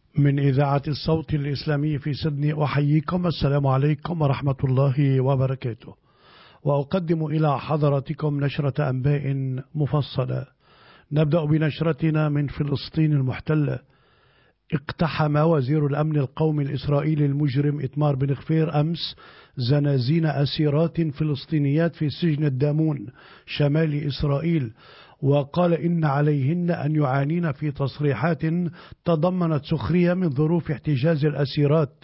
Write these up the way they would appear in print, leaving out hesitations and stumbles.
من إذاعة الصوت الإسلامي في سيدني أحييكم. السلام عليكم ورحمة الله وبركاته، وأقدم إلى حضراتكم نشرة أنباء مفصلة. نبدأ بنشرتنا من فلسطين المحتلة. اقتحم وزير الأمن القومي الإسرائيلي المجرم إتمار بن غفير أمس زنازين أسيرات فلسطينيات في سجن الدامون شمال إسرائيل، وقال إن عليهن أن يعانين في تصريحات تضمنت سخرية من ظروف احتجاز الأسيرات.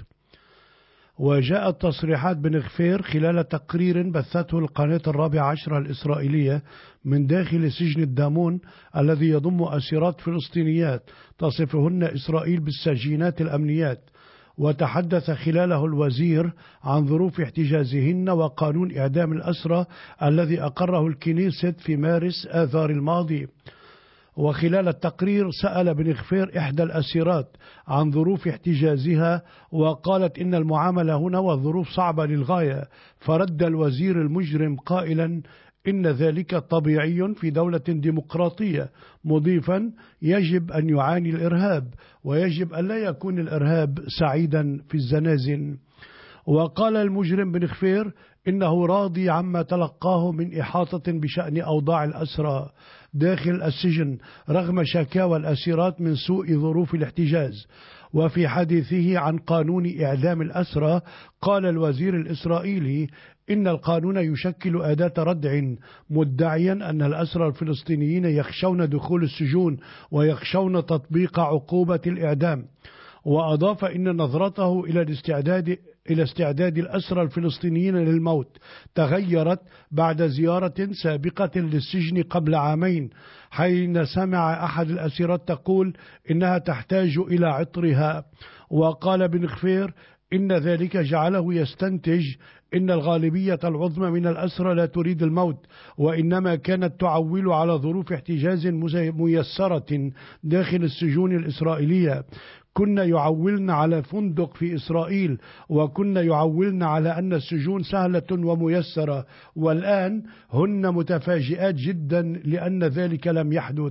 وجاءت تصريحات بن غفير خلال تقرير بثته القناة 14 الإسرائيلية من داخل سجن الدامون الذي يضم أسيرات فلسطينيات تصفهن إسرائيل بالسجينات الأمنيات. وتحدث خلاله الوزير عن ظروف احتجازهن وقانون إعدام الأسرى الذي أقره الكنيست في مارس آذار الماضي. وخلال التقرير سأل بن غفير إحدى الأسيرات عن ظروف احتجازها، وقالت إن المعاملة هنا والظروف صعبة للغاية، فرد الوزير المجرم قائلا إن ذلك طبيعي في دولة ديمقراطية، مضيفا يجب أن يعاني الإرهاب ويجب أن لا يكون الإرهاب سعيدا في الزنازين. وقال المجرم بن غفير إنه راضي عما تلقاه من إحاطة بشأن أوضاع الأسرى داخل السجن رغم شكاوى الأسيرات من سوء ظروف الاحتجاز. وفي حديثه عن قانون إعدام الأسرى قال الوزير الإسرائيلي إن القانون يشكل أداة ردع، مدعيا أن الأسرى الفلسطينيين يخشون دخول السجون ويخشون تطبيق عقوبة الإعدام. وأضاف إن نظرته إلى استعداد الأسرى الفلسطينيين للموت تغيرت بعد زيارة سابقة للسجن قبل عامين، حين سمع أحد الأسيرات تقول إنها تحتاج إلى عطرها. وقال بن غفير إن ذلك جعله يستنتج إن الغالبية العظمى من الأسرى لا تريد الموت، وإنما كانت تعول على ظروف احتجاز ميسرة داخل السجون الإسرائيلية. كنا يعولن على فندق في إسرائيل، وكنا يعولن على أن السجون سهلة وميسرة، والآن هن متفاجئات جدا لأن ذلك لم يحدث.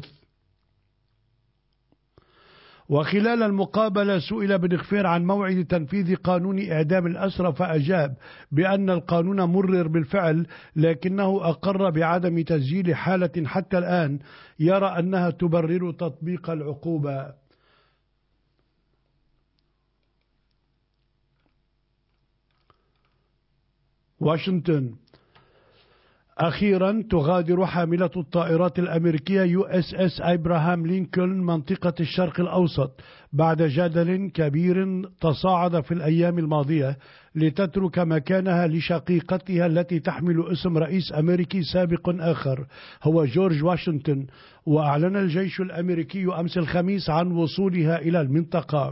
وخلال المقابلة سئل بن غفير عن موعد تنفيذ قانون إعدام الأسرى، فأجاب بأن القانون مرر بالفعل، لكنه أقر بعدم تسجيل حالة حتى الآن يرى أنها تبرر تطبيق العقوبة. واشنطن. أخيرا تغادر حاملة الطائرات الأمريكية USS إبراهام لينكولن منطقة الشرق الأوسط بعد جدل كبير تصاعد في الأيام الماضية لتترك مكانها لشقيقتها التي تحمل اسم رئيس أمريكي سابق آخر هو جورج واشنطن. وأعلن الجيش الأمريكي أمس الخميس عن وصولها إلى المنطقة.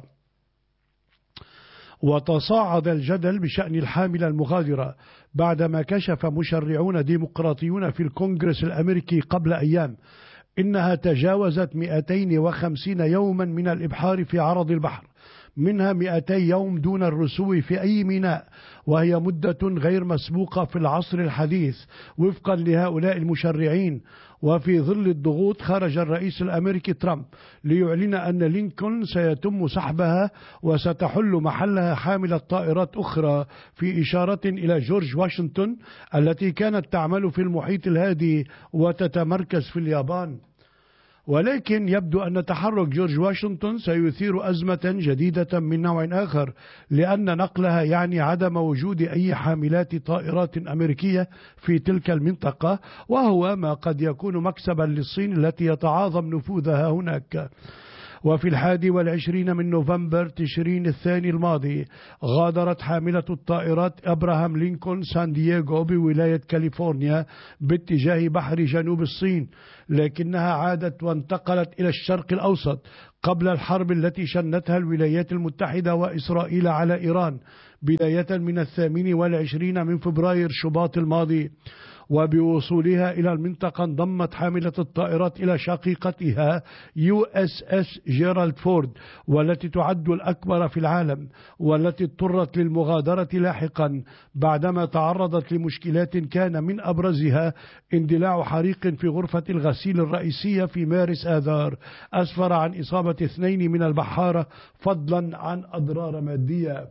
وتصاعد الجدل بشأن الحاملة المغادرة بعدما كشف مشرعون ديمقراطيون في الكونغرس الأمريكي قبل أيام إنها تجاوزت 250 يوما من الإبحار في عرض البحر، منها 200 يوم دون الرسو في أي ميناء، وهي مدة غير مسبوقة في العصر الحديث وفقا لهؤلاء المشرعين. وفي ظل الضغوط خرج الرئيس الأمريكي ترامب ليعلن أن لينكولن سيتم سحبها وستحل محلها حاملة طائرات أخرى، في إشارة إلى جورج واشنطن التي كانت تعمل في المحيط الهادي وتتمركز في اليابان. ولكن يبدو أن تحرك جورج واشنطن سيثير أزمة جديدة من نوع آخر، لأن نقلها يعني عدم وجود أي حاملات طائرات أمريكية في تلك المنطقة، وهو ما قد يكون مكسبا للصين التي يتعاظم نفوذها هناك. وفي 21 من نوفمبر تشرين الثاني الماضي غادرت حاملة الطائرات إبراهام لينكولن سان دييغو بولاية كاليفورنيا باتجاه بحر جنوب الصين، لكنها عادت وانتقلت إلى الشرق الأوسط قبل الحرب التي شنتها الولايات المتحدة وإسرائيل على إيران بداية من 28 من فبراير شباط الماضي. وبوصولها إلى المنطقة انضمت حاملة الطائرات إلى شقيقتها USS جيرالد فورد، والتي تعد الأكبر في العالم، والتي اضطرت للمغادرة لاحقا بعدما تعرضت لمشكلات كان من أبرزها اندلاع حريق في غرفة الغسيل الرئيسية في مارس آذار أسفر عن إصابة 2 من البحارة، فضلا عن أضرار مادية.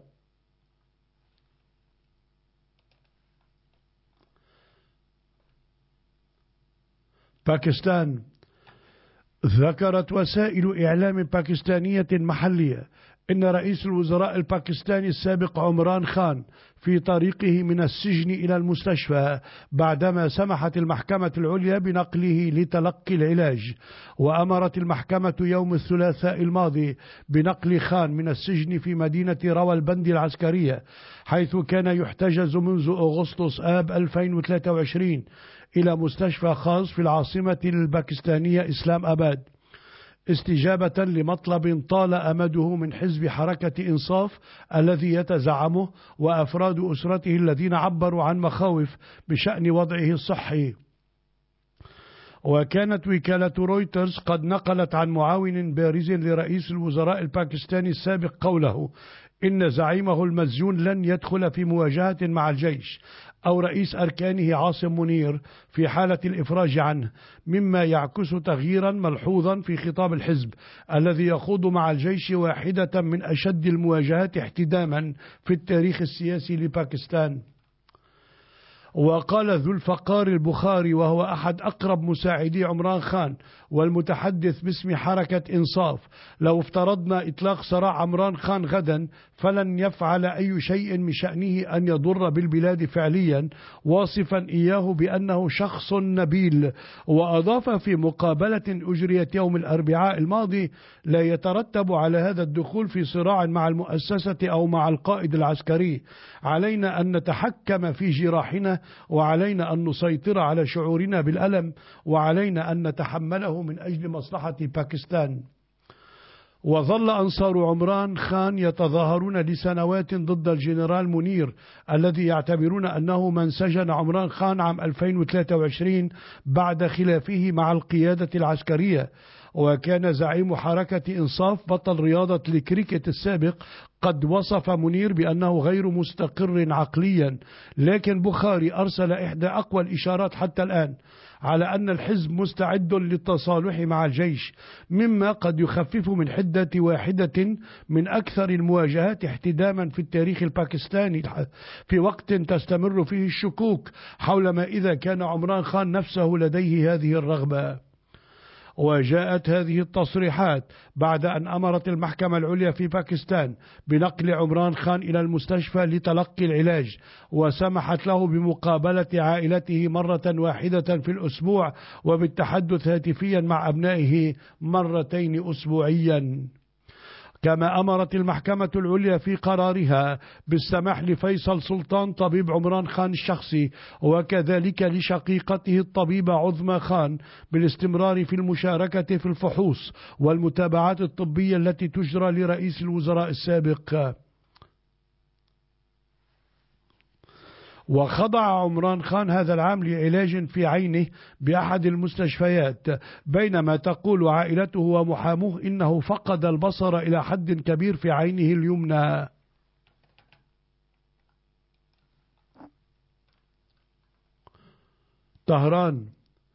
باكستان. ذكرت وسائل إعلام باكستانية محلية إن رئيس الوزراء الباكستاني السابق عمران خان في طريقه من السجن إلى المستشفى بعدما سمحت المحكمة العليا بنقله لتلقي العلاج. وأمرت المحكمة يوم الثلاثاء الماضي بنقل خان من السجن في مدينة راولبندي العسكرية، حيث كان يحتجز منذ أغسطس آب 2023 إلى مستشفى خاص في العاصمة الباكستانية إسلام أباد، استجابة لمطلب طال أمده من حزب حركة إنصاف الذي يتزعمه وأفراد أسرته الذين عبروا عن مخاوف بشأن وضعه الصحي. وكانت وكالة رويترز قد نقلت عن معاون بارز لرئيس الوزراء الباكستاني السابق قوله إن زعيمه المسجون لن يدخل في مواجهة مع الجيش أو رئيس أركانه عاصم منير في حالة الإفراج عنه، مما يعكس تغييرا ملحوظا في خطاب الحزب الذي يخوض مع الجيش واحدة من أشد المواجهات احتداما في التاريخ السياسي لباكستان. وقال ذو الفقار البخاري وهو أحد أقرب مساعدي عمران خان والمتحدث باسم حركة إنصاف: لو افترضنا إطلاق سراح عمران خان غدا فلن يفعل أي شيء من شأنه أن يضر بالبلاد فعليا، واصفا إياه بأنه شخص نبيل. وأضاف في مقابلة أجريت يوم الأربعاء الماضي: لا يترتب على هذا الدخول في صراع مع المؤسسة أو مع القائد العسكري، علينا أن نتحكم في جراحنا، وعلينا أن نسيطر على شعورنا بالألم، وعلينا أن نتحمله من أجل مصلحة باكستان. وظل أنصار عمران خان يتظاهرون لسنوات ضد الجنرال منير الذي يعتبرون أنه من سجن عمران خان عام 2023 بعد خلافه مع القيادة العسكرية. وكان زعيم حركة إنصاف بطل رياضة الكريكت السابق قد وصف منير بأنه غير مستقر عقليا، لكن بخاري أرسل إحدى أقوى الإشارات حتى الآن على أن الحزب مستعد للتصالح مع الجيش، مما قد يخفف من حدة واحدة من أكثر المواجهات احتداما في التاريخ الباكستاني في وقت تستمر فيه الشكوك حول ما إذا كان عمران خان نفسه لديه هذه الرغبة. وجاءت هذه التصريحات بعد أن أمرت المحكمة العليا في باكستان بنقل عمران خان إلى المستشفى لتلقي العلاج، وسمحت له بمقابلة عائلته مرة واحدة في الأسبوع وبالتحدث هاتفيا مع أبنائه 2 أسبوعيا. كما أمرت المحكمة العليا في قرارها بالسماح لفيصل سلطان طبيب عمران خان الشخصي وكذلك لشقيقته الطبيبة عظمى خان بالاستمرار في المشاركة في الفحوص والمتابعات الطبية التي تجرى لرئيس الوزراء السابق. وخضع عمران خان هذا العام لعلاج في عينه بأحد المستشفيات، بينما تقول عائلته ومحاموه إنه فقد البصر إلى حد كبير في عينه اليمنى. طهران.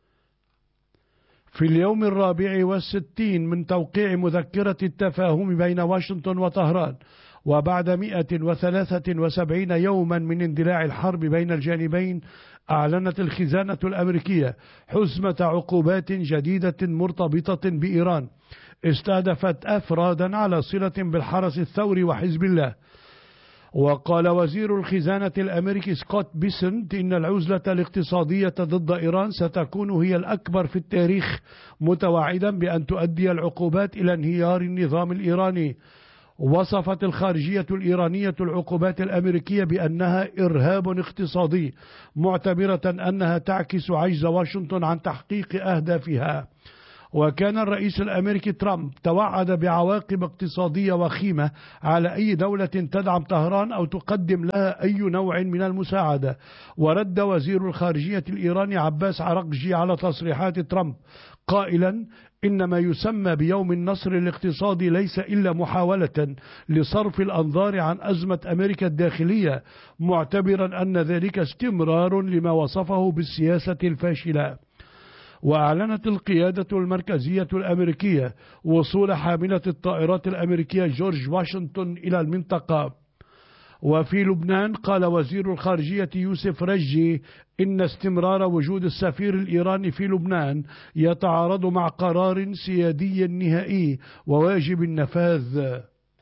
في اليوم 64 من توقيع مذكرة التفاهم بين واشنطن وطهران، وبعد 173 يوما من اندلاع الحرب بين الجانبين، أعلنت الخزانة الأمريكية حزمة عقوبات جديدة مرتبطة بإيران استهدفت أفرادا على صلة بالحرس الثوري وحزب الله. وقال وزير الخزانة الأمريكي سكوت بيسنت إن العزلة الاقتصادية ضد إيران ستكون هي الأكبر في التاريخ، متوعدا بأن تؤدي العقوبات إلى انهيار النظام الإيراني. وصفت الخارجية الإيرانية العقوبات الأمريكية بأنها إرهاب اقتصادي، معتبرة أنها تعكس عجز واشنطن عن تحقيق أهدافها. وكان الرئيس الأمريكي ترامب توعد بعواقب اقتصادية وخيمة على أي دولة تدعم طهران أو تقدم لها أي نوع من المساعدة. ورد وزير الخارجية الإيراني عباس عرقجي على تصريحات ترامب قائلا إن ما يسمى بيوم النصر الاقتصادي ليس إلا محاولة لصرف الأنظار عن أزمة أمريكا الداخلية، معتبرا أن ذلك استمرار لما وصفه بالسياسة الفاشلة. وأعلنت القيادة المركزية الأمريكية وصول حاملة الطائرات الأمريكية جورج واشنطن إلى المنطقة. وفي لبنان قال وزير الخارجية يوسف رجي إن استمرار وجود السفير الإيراني في لبنان يتعارض مع قرار سيادي نهائي وواجب النفاذ.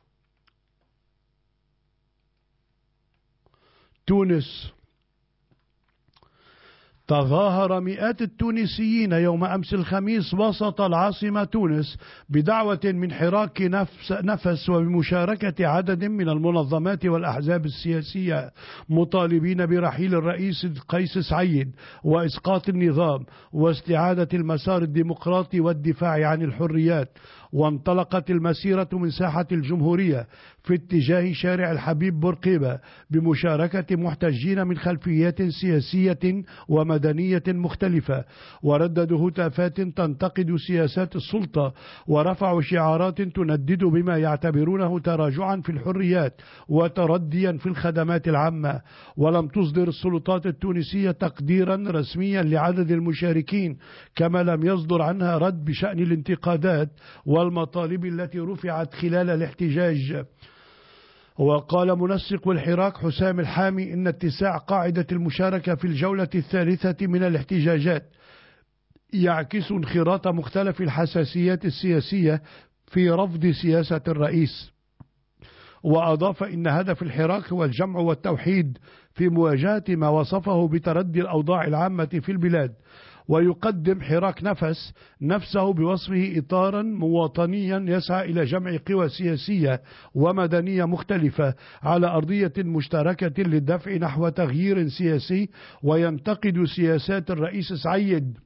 تونس. تظاهر مئات التونسيين يوم أمس الخميس وسط العاصمة تونس بدعوة من حراك نفس وبمشاركة عدد من المنظمات والأحزاب السياسية، مطالبين برحيل الرئيس قيس سعيد وإسقاط النظام واستعادة المسار الديمقراطي والدفاع عن الحريات. وانطلقت المسيرة من ساحة الجمهورية في اتجاه شارع الحبيب بورقيبة بمشاركة محتجين من خلفيات سياسية ومدنية مختلفة، ورددوا هتافات تنتقد سياسات السلطة ورفعوا شعارات تندد بما يعتبرونه تراجعا في الحريات وترديا في الخدمات العامة. ولم تصدر السلطات التونسية تقديرا رسميا لعدد المشاركين، كما لم يصدر عنها رد بشأن الانتقادات والمطالب التي رفعت خلال الاحتجاج. وقال منسق الحراك حسام الحامي إن اتساع قاعدة المشاركة في الجولة الثالثة من الاحتجاجات يعكس انخراط مختلف الحساسيات السياسية في رفض سياسة الرئيس. وأضاف إن هدف الحراك هو الجمع والتوحيد في مواجهة ما وصفه بتردي الأوضاع العامة في البلاد. ويقدم حراك نفس نفسه بوصفه إطارا مواطنيا يسعى إلى جمع قوى سياسية ومدنية مختلفة على أرضية مشتركة للدفع نحو تغيير سياسي، وينتقد سياسات الرئيس سعيد.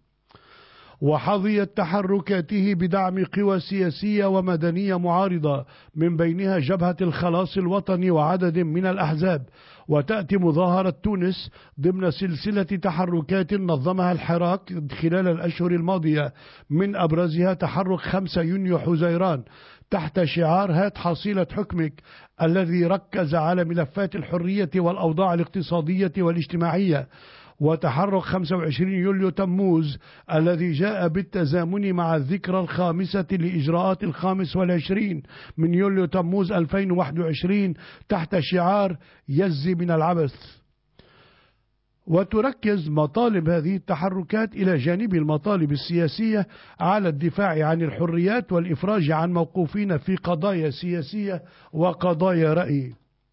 وحظيت تحركاته بدعم قوى سياسية ومدنية معارضة من بينها جبهة الخلاص الوطني وعدد من الأحزاب. وتأتي مظاهرة تونس ضمن سلسلة تحركات نظمها الحراك خلال الأشهر الماضية، من أبرزها تحرك 5 يونيو حزيران تحت شعار هات حصيلة حكمك، الذي ركز على ملفات الحرية والأوضاع الاقتصادية والاجتماعية. وتحرك 25 يوليو تموز الذي جاء بالتزامن مع الذكرى الخامسة لإجراءات 25 من يوليو تموز 2021 تحت شعار يزي من العبث. وتركز مطالب هذه التحركات إلى جانب المطالب السياسية على الدفاع عن الحريات والإفراج عن موقوفين في قضايا سياسية وقضايا رأي.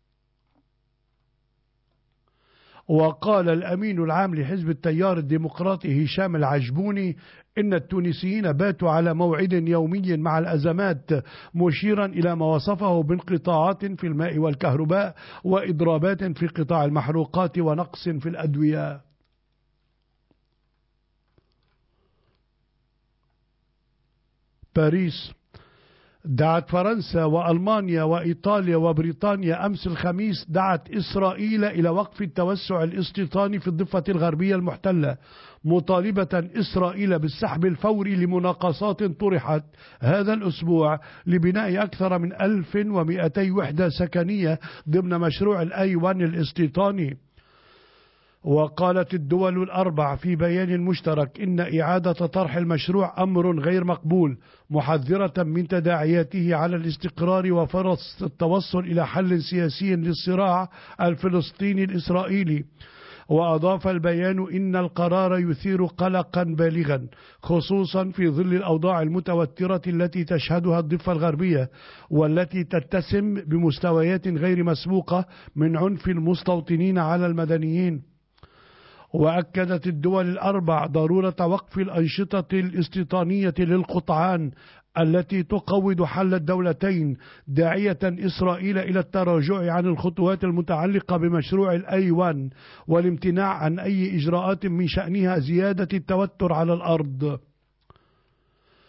وقال الأمين العام لحزب التيار الديمقراطي هشام العجبوني إن التونسيين باتوا على موعد يومي مع الأزمات، مشيرا إلى ما وصفه بانقطاعات في الماء والكهرباء وإضرابات في قطاع المحروقات ونقص في الأدوية. باريس. دعت فرنسا وألمانيا وإيطاليا وبريطانيا أمس الخميس دعت إسرائيل إلى وقف التوسع الاستيطاني في الضفة الغربية المحتلة، مطالبة إسرائيل بالسحب الفوري لمناقصات طرحت هذا الأسبوع لبناء أكثر من 1200 وحدة سكنية ضمن مشروع الآي 1 الاستيطاني. وقالت الدول الأربع في بيان مشترك إن إعادة طرح المشروع أمر غير مقبول، محذرة من تداعياته على الاستقرار وفرص التوصل إلى حل سياسي للصراع الفلسطيني الإسرائيلي. وأضاف البيان إن القرار يثير قلقا بالغا، خصوصا في ظل الأوضاع المتوترة التي تشهدها الضفة الغربية، والتي تتسم بمستويات غير مسبوقة من عنف المستوطنين على المدنيين. وأكدت الدول الأربع ضرورة وقف الأنشطة الاستيطانية للقطعان التي تقوض حل الدولتين، داعية إسرائيل إلى التراجع عن الخطوات المتعلقة بمشروع الآي 1 والامتناع عن أي إجراءات من شأنها زيادة التوتر على الأرض.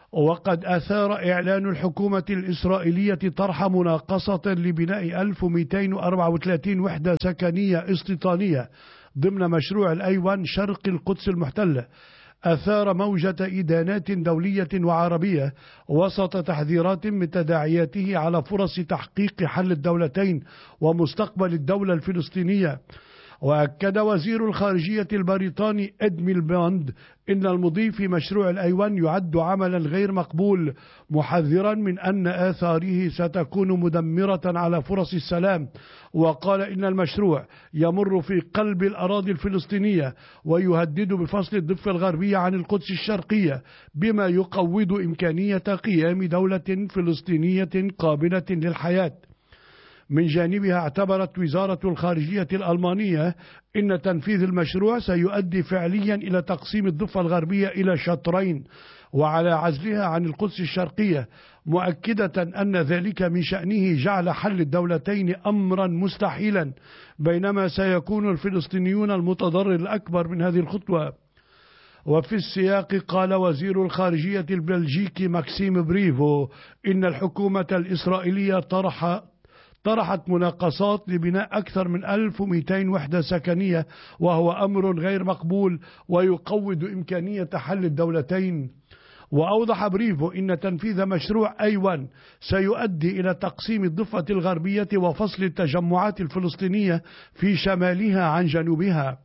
وقد أثار إعلان الحكومة الإسرائيلية طرح مناقصة لبناء 1234 وحدة سكنية استيطانية ضمن مشروع الأيوان شرق القدس المحتلة، أثار موجة إدانات دولية وعربية وسط تحذيرات من تداعياته على فرص تحقيق حل الدولتين ومستقبل الدولة الفلسطينية. وأكد وزير الخارجية البريطاني إد ميلباند إن المضي في مشروع الأيوان يعد عملا غير مقبول، محذرا من أن آثاره ستكون مدمرة على فرص السلام. وقال إن المشروع يمر في قلب الأراضي الفلسطينية ويهدد بفصل الضفة الغربية عن القدس الشرقية، بما يقوض إمكانية قيام دولة فلسطينية قابلة للحياة. من جانبها اعتبرت وزارة الخارجية الألمانية إن تنفيذ المشروع سيؤدي فعليا إلى تقسيم الضفة الغربية إلى شطرين وعلى عزلها عن القدس الشرقية، مؤكدة أن ذلك من شأنه جعل حل الدولتين أمرا مستحيلا، بينما سيكون الفلسطينيون المتضرر الأكبر من هذه الخطوة. وفي السياق قال وزير الخارجية البلجيكي ماكسيم بريفو إن الحكومة الإسرائيلية طرحت مناقصات لبناء أكثر من 1200 وحدة سكنية، وهو أمر غير مقبول ويقوض إمكانية حل الدولتين. وأوضح بريفو إن تنفيذ مشروع أيوان سيؤدي إلى تقسيم الضفة الغربية وفصل التجمعات الفلسطينية في شمالها عن جنوبها.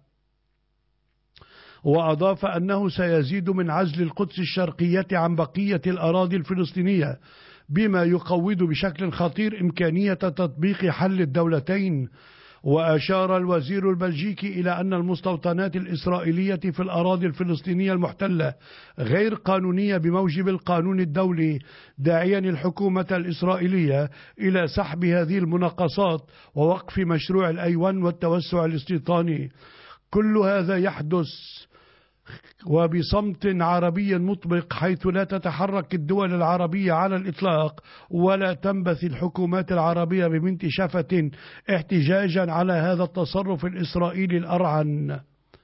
وأضاف أنه سيزيد من عزل القدس الشرقية عن بقية الأراضي الفلسطينية، بما يقوض بشكل خطير إمكانية تطبيق حل الدولتين. وأشار الوزير البلجيكي إلى أن المستوطنات الإسرائيلية في الأراضي الفلسطينية المحتلة غير قانونية بموجب القانون الدولي، داعيا الحكومة الإسرائيلية إلى سحب هذه المناقصات ووقف مشروع الأيوان والتوسع الاستيطاني. كل هذا يحدث وبصمت عربي مطبق، حيث لا تتحرك الدول العربية على الإطلاق ولا تنبث الحكومات العربية بمنتشفة احتجاجا على هذا التصرف الإسرائيلي الأرعن.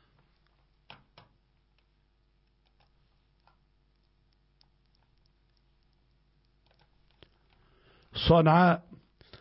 صنعاء.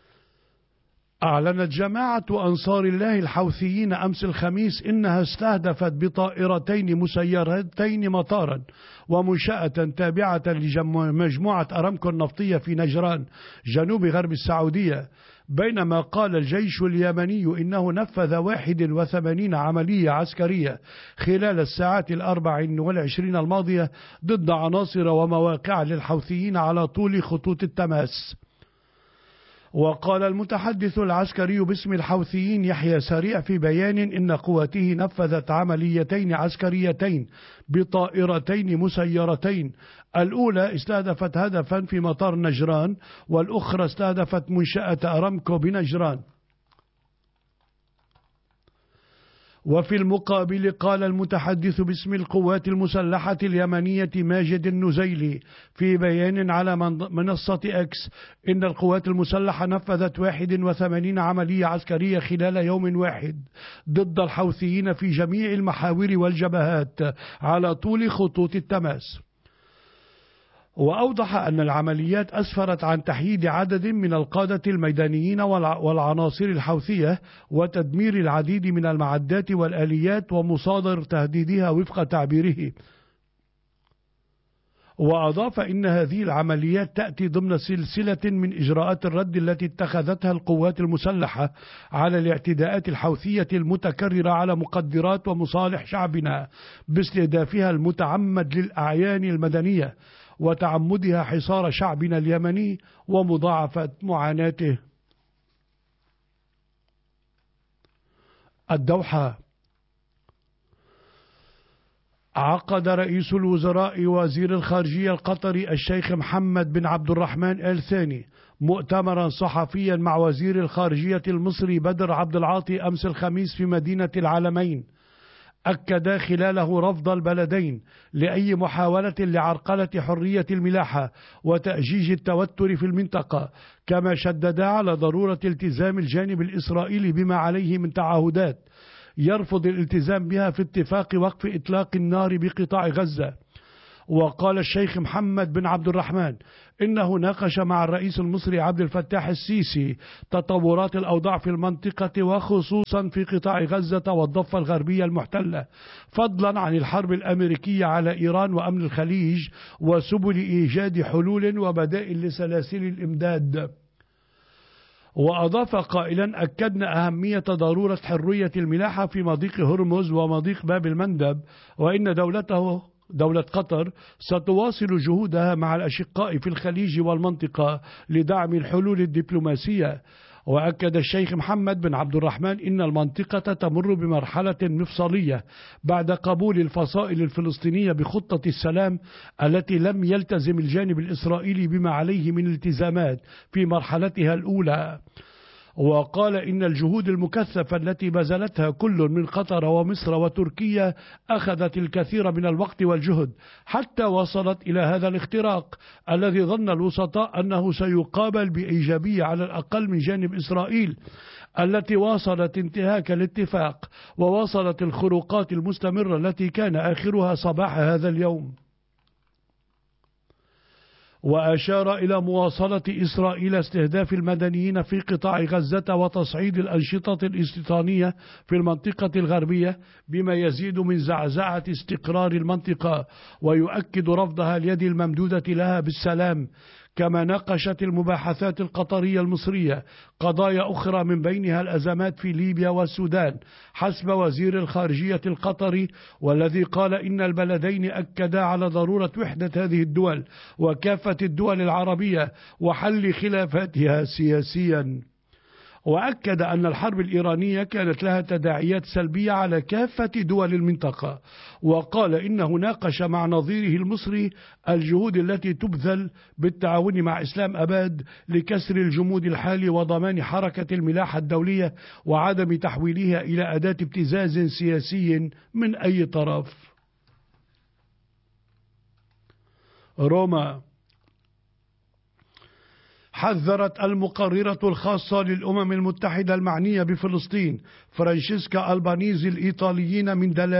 أعلنت جماعة أنصار الله الحوثيين أمس الخميس إنها استهدفت بطائرتين مسيرتين مطارا ومنشأة تابعة لمجموعة أرامكو النفطية في نجران جنوب غرب السعودية، بينما قال الجيش اليمني إنه نفذ 81 عملية عسكرية خلال الساعات 24 الماضية ضد عناصر ومواقع للحوثيين على طول خطوط التماس. وقال المتحدث العسكري باسم الحوثيين يحيى سريع في بيان إن قواته نفذت عمليتين عسكريتين بطائرتين مسيرتين، الأولى استهدفت هدفا في مطار نجران والأخرى استهدفت منشأة أرامكو بنجران. وفي المقابل قال المتحدث باسم القوات المسلحة اليمنية ماجد النزيلي في بيان على منصة إكس إن القوات المسلحة نفذت 81 عملية عسكرية خلال يوم واحد ضد الحوثيين في جميع المحاور والجبهات على طول خطوط التماس. وأوضح أن العمليات أسفرت عن تحييد عدد من القادة الميدانيين والعناصر الحوثية وتدمير العديد من المعدات والآليات ومصادر تهديدها وفق تعبيره. وأضاف إن هذه العمليات تأتي ضمن سلسلة من إجراءات الرد التي اتخذتها القوات المسلحة على الاعتداءات الحوثية المتكررة على مقدرات ومصالح شعبنا باستهدافها المتعمد للأعيان المدنية وتعمدها حصار شعبنا اليمني ومضاعفة معاناته. الدوحة. عقد رئيس الوزراء وزير الخارجية القطري الشيخ محمد بن عبد الرحمن آل ثاني مؤتمرا صحفيا مع وزير الخارجية المصري بدر عبد العاطي أمس الخميس في مدينة العلمين، أكد خلاله رفض البلدين لأي محاولة لعرقلة حرية الملاحة وتأجيج التوتر في المنطقة، كما شدد على ضرورة التزام الجانب الإسرائيلي بما عليه من تعهدات يرفض الالتزام بها في اتفاق وقف إطلاق النار بقطاع غزة. وقال الشيخ محمد بن عبد الرحمن إنه ناقش مع الرئيس المصري عبد الفتاح السيسي تطورات الأوضاع في المنطقة وخصوصا في قطاع غزة والضفة الغربية المحتلة، فضلا عن الحرب الأمريكية على إيران وأمن الخليج وسبل إيجاد حلول وبدائل لسلاسل الإمداد. وأضاف قائلا: أكدنا أهمية ضرورة حرية الملاحة في مضيق هرمز ومضيق باب المندب، وإن دولة قطر ستواصل جهودها مع الأشقاء في الخليج والمنطقة لدعم الحلول الدبلوماسية. وأكد الشيخ محمد بن عبد الرحمن إن المنطقة تمر بمرحلة مفصلية بعد قبول الفصائل الفلسطينية بخطة السلام التي لم يلتزم الجانب الإسرائيلي بما عليه من التزامات في مرحلتها الأولى. وقال إن الجهود المكثفة التي بذلتها كل من قطر ومصر وتركيا أخذت الكثير من الوقت والجهد حتى وصلت إلى هذا الاختراق الذي ظن الوسطاء أنه سيقابل بإيجابية على الأقل من جانب إسرائيل، التي واصلت انتهاك الاتفاق وواصلت الخروقات المستمرة التي كان آخرها صباح هذا اليوم. وأشار إلى مواصلة إسرائيل استهداف المدنيين في قطاع غزة وتصعيد الأنشطة الاستيطانية في المنطقة الغربية بما يزيد من زعزعة استقرار المنطقة، ويؤكد رفضها اليد الممدودة لها بالسلام. كما ناقشت المباحثات القطرية المصرية قضايا أخرى من بينها الأزمات في ليبيا والسودان حسب وزير الخارجية القطري، والذي قال إن البلدين أكدا على ضرورة وحدة هذه الدول وكافة الدول العربية وحل خلافاتها سياسيا. وأكد أن الحرب الإيرانية كانت لها تداعيات سلبية على كافة دول المنطقة، وقال إنه ناقش مع نظيره المصري الجهود التي تبذل بالتعاون مع إسلام أباد لكسر الجمود الحالي وضمان حركة الملاحة الدولية وعدم تحويلها إلى أداة ابتزاز سياسي من أي طرف. روما. حذرت المقررة الخاصة للأمم المتحدة المعنية بفلسطين فرانشيسكا ألبانيزي الإيطاليين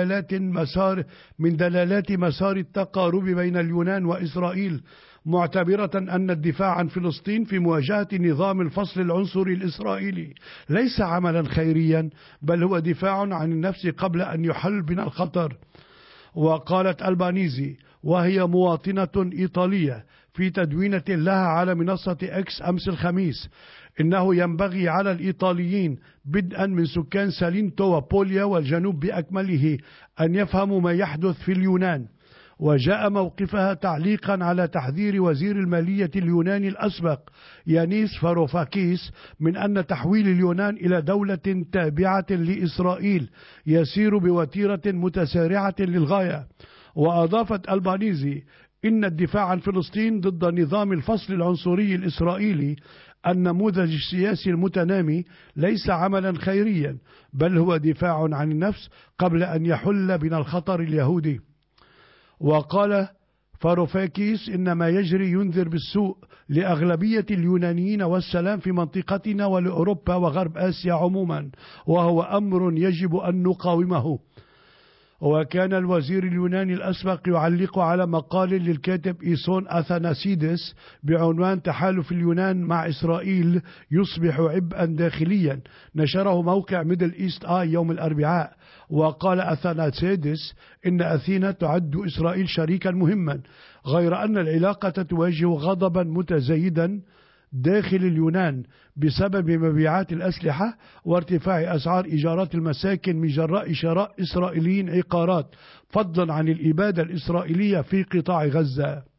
من دلالات مسار التقارب بين اليونان وإسرائيل، معتبرة أن الدفاع عن فلسطين في مواجهة نظام الفصل العنصري الإسرائيلي ليس عملا خيريا، بل هو دفاع عن النفس قبل أن يحل بنا الخطر. وقالت ألبانيزي وهي مواطنة إيطالية في تدوينة لها على منصة إكس أمس الخميس: إنه ينبغي على الإيطاليين بدءا من سكان سالينتو وبوليا والجنوب بأكمله أن يفهموا ما يحدث في اليونان. وجاء موقفها تعليقا على تحذير وزير المالية اليوناني الأسبق يانيس فاروفاكيس من أن تحويل اليونان إلى دولة تابعة لإسرائيل يسير بوتيرة متسارعة للغاية. وأضافت ألبانيزي إن الدفاع عن فلسطين ضد نظام الفصل العنصري الإسرائيلي النموذج السياسي المتنامي ليس عملا خيريا، بل هو دفاع عن النفس قبل أن يحل بنا الخطر اليهودي. وقال فاروفاكيس إن ما يجري ينذر بالسوء لأغلبية اليونانيين والسلام في منطقتنا ولأوروبا وغرب آسيا عموما، وهو أمر يجب أن نقاومه. وكان الوزير اليوناني الأسبق يعلق على مقال للكاتب إيسون أثاناسيدس بعنوان تحالف اليونان مع إسرائيل يصبح عبئا داخليا، نشره موقع ميدل إيست آي يوم الأربعاء. وقال أثاناسيدس إن أثينا تعد إسرائيل شريكا مهما، غير أن العلاقة تواجه غضبا متزايدا داخل اليونان بسبب مبيعات الأسلحة وارتفاع أسعار إيجارات المساكن من جراء شراء إسرائيليين عقارات، فضلا عن الإبادة الإسرائيلية في قطاع غزة.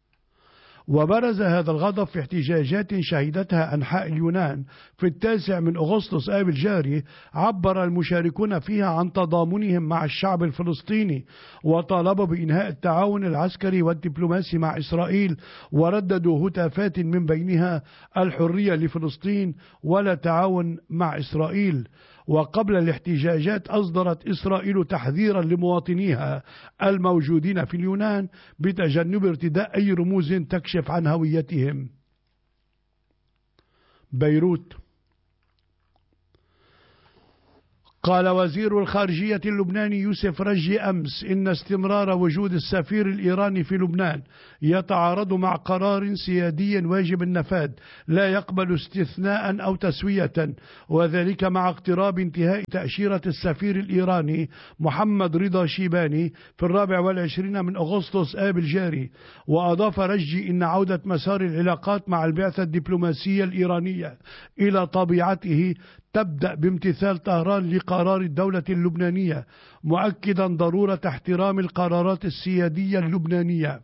وبرز هذا الغضب في احتجاجات شهدتها أنحاء اليونان في 9 أغسطس آب الجاري، عبر المشاركون فيها عن تضامنهم مع الشعب الفلسطيني وطالبوا بإنهاء التعاون العسكري والدبلوماسي مع إسرائيل، ورددوا هتافات من بينها الحرية لفلسطين ولا تعاون مع إسرائيل. وقبل الاحتجاجات أصدرت إسرائيل تحذيرا لمواطنيها الموجودين في اليونان بتجنب ارتداء أي رموز تكشف عن هويتهم. بيروت. قال وزير الخارجية اللبناني يوسف رجي أمس إن استمرار وجود السفير الإيراني في لبنان يتعارض مع قرار سيادي واجب النفاذ لا يقبل استثناء أو تسوية، وذلك مع اقتراب انتهاء تأشيرة السفير الإيراني محمد رضا شيباني في 24 من أغسطس آب الجاري. وأضاف رجي إن عودة مسار العلاقات مع البعثة الدبلوماسية الإيرانية إلى طبيعته تبدأ بامتثال طهران لقرار الدولة اللبنانية، مؤكدا ضرورة احترام القرارات السيادية اللبنانية.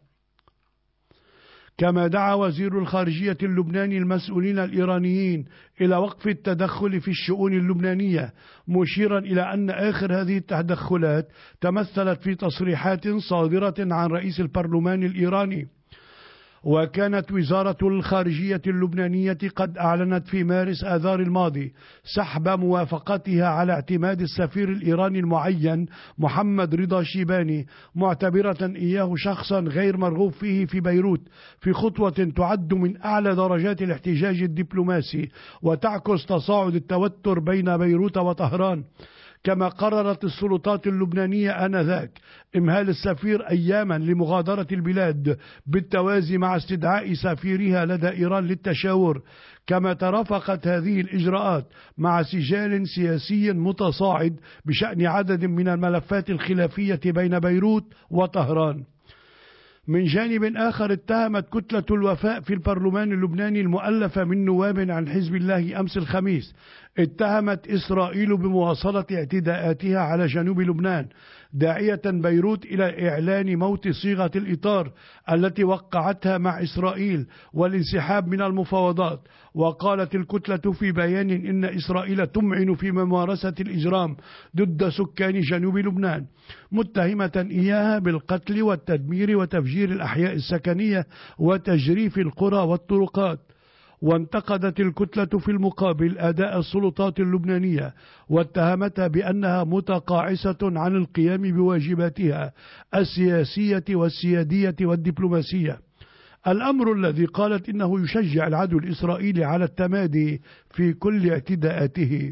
كما دعا وزير الخارجية اللبناني المسؤولين الإيرانيين إلى وقف التدخل في الشؤون اللبنانية، مشيرا إلى أن آخر هذه التدخلات تمثلت في تصريحات صادرة عن رئيس البرلمان الإيراني. وكانت وزارة الخارجية اللبنانية قد أعلنت في مارس آذار الماضي سحب موافقتها على اعتماد السفير الإيراني المعين محمد رضا شيباني، معتبرة إياه شخصا غير مرغوب فيه في بيروت، في خطوة تعد من أعلى درجات الاحتجاج الدبلوماسي وتعكس تصاعد التوتر بين بيروت وطهران. كما قررت السلطات اللبنانية آنذاك إمهال السفير أياما لمغادرة البلاد بالتوازي مع استدعاء سفيرها لدى إيران للتشاور. كما ترافقت هذه الإجراءات مع سجال سياسي متصاعد بشأن عدد من الملفات الخلافية بين بيروت وطهران. من جانب آخر، اتهمت كتلة الوفاء في البرلمان اللبناني المؤلفة من نواب عن حزب الله أمس الخميس اتهمت إسرائيل بمواصلة اعتداءاتها على جنوب لبنان، داعية بيروت إلى إعلان موت صيغة الإطار التي وقعتها مع إسرائيل والانسحاب من المفاوضات. وقالت الكتلة في بيان إن إسرائيل تمعن في ممارسة الإجرام ضد سكان جنوب لبنان، متهمة إياها بالقتل والتدمير وتفجير الأحياء السكنية وتجريف القرى والطرقات. وانتقدت الكتلة في المقابل أداء السلطات اللبنانية واتهمتها بأنها متقاعسة عن القيام بواجباتها السياسية والسيادية والدبلوماسية، الأمر الذي قالت إنه يشجع العدو الإسرائيلي على التمادي في كل اعتداءاته.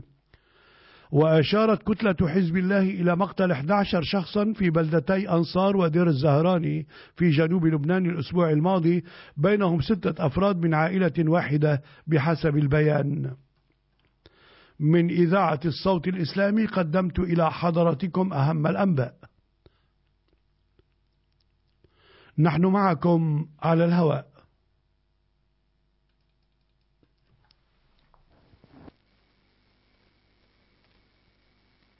وأشارت كتلة حزب الله إلى مقتل 11 شخصا في بلدتي أنصار ودير الزهراني في جنوب لبنان الأسبوع الماضي، بينهم 6 أفراد من عائلة واحدة بحسب البيان. من إذاعة الصوت الإسلامي قدمت إلى حضراتكم أهم الأنباء. نحن معكم على الهواء.